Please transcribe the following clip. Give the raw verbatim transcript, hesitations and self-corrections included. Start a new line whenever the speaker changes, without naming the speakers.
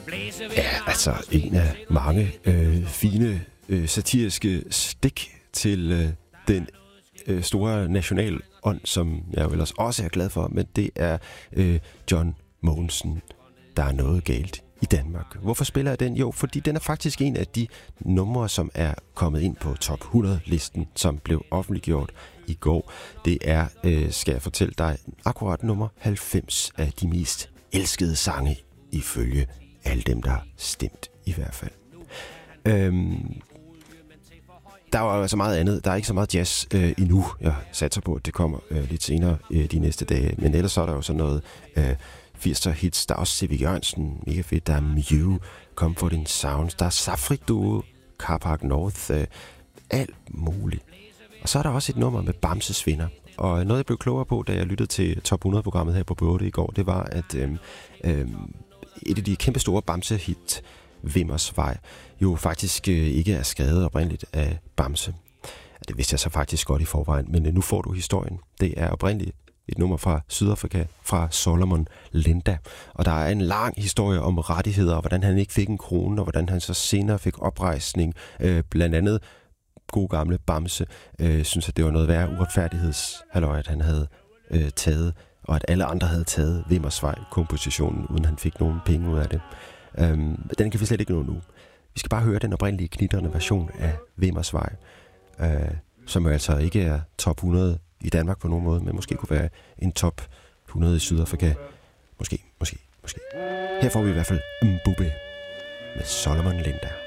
Ja, altså en af mange øh, fine øh, satiriske stik til øh, den øh, store nationalånd, som jeg jo ellers også er glad for, men det er øh, John Mogensen, Der er noget galt i Danmark. Hvorfor spiller jeg den? Jo, fordi den er faktisk en af de numre, som er kommet ind på top hundrede-listen, som blev offentliggjort i går. Det er, øh, skal jeg fortælle dig, akkurat nummer halvfems af de mest elskede sange, ifølge alle dem, der har stemt i hvert fald. Øhm, der er jo så meget andet. Der er ikke så meget jazz øh, endnu. Jeg satser på, at det kommer øh, lidt senere øh, de næste dage. Men ellers så er der jo sådan noget øh, firser hits. Der er også C V Jørgensen, mega fedt. Der er Mew, Comforting Sounds. Der er Safri Duo, Carpark North. Øh, alt muligt. Og så er der også et nummer med Bamses Venner. Og noget, jeg blev klogere på, da jeg lyttede til top hundrede-programmet her på B otte i går, det var, at øh, øh, et af de kæmpe store Bamse-hit, Vimmersvej, jo faktisk øh, ikke er skrevet oprindeligt af Bamse. Det vidste jeg så faktisk godt i forvejen, men øh, nu får du historien. Det er oprindeligt et nummer fra Sydafrika, fra Solomon Linda. Og der er en lang historie om rettigheder, og hvordan han ikke fik en krone, og hvordan han så senere fik oprejsning. Øh, blandt andet god gamle Bamse øh, synes, at det var noget værre uretfærdighedshalløj, at han havde øh, taget, og at alle andre havde taget Vimmersvej-kompositionen, uden han fik nogen penge ud af det. Øhm, den kan vi slet ikke nå nu. Vi skal bare høre den oprindelige knitterne version af Vimmersvej, øh, som jo altså ikke er top hundrede i Danmark på nogen måde, men måske kunne være en top hundrede i Sydafrika. Måske, måske, måske. Her får vi i hvert fald Mbube med Solomon Linda.